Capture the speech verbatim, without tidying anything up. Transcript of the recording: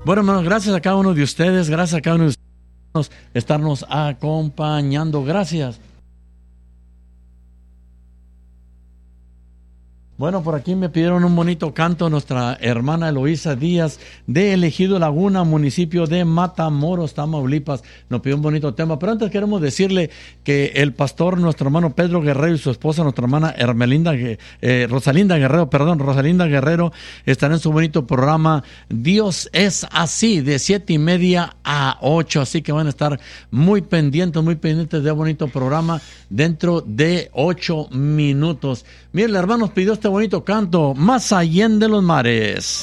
Bueno, hermanos, gracias a cada uno de ustedes, gracias a cada uno de ustedes por estarnos acompañando. Gracias. Bueno, por aquí me pidieron un bonito canto nuestra hermana Eloísa Díaz de Ejido Laguna, municipio de Matamoros, Tamaulipas. Nos pidió un bonito tema, pero antes queremos decirle que el pastor, nuestro hermano Pedro Guerrero y su esposa, nuestra hermana Hermelinda, eh, Rosalinda Guerrero, perdón, Rosalinda Guerrero, estarán en su bonito programa Dios es así, de siete y media a ocho, así que van a estar muy pendientes, muy pendientes de un bonito programa dentro de ocho minutos. Miren, el hermano nos pidió este bonito canto, Más allá de los mares.